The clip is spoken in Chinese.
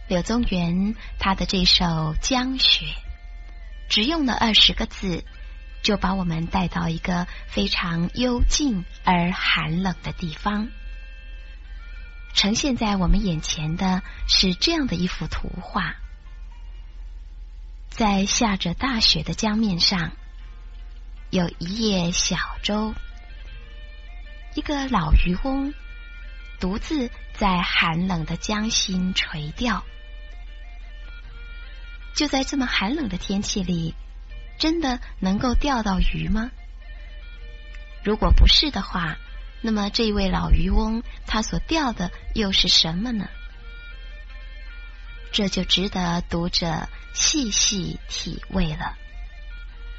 柳宗元他的这首《江雪》只用了20个字，就把我们带到一个非常幽静而寒冷的地方。呈现在我们眼前的是这样的一幅图画：在下着大雪的江面上，有一叶小舟，一个老渔翁独自在寒冷的江心垂钓。就在这么寒冷的天气里，真的能够钓到鱼吗？如果不是的话，那么这位老渔翁他所钓的又是什么呢？这就值得读者细细体味了。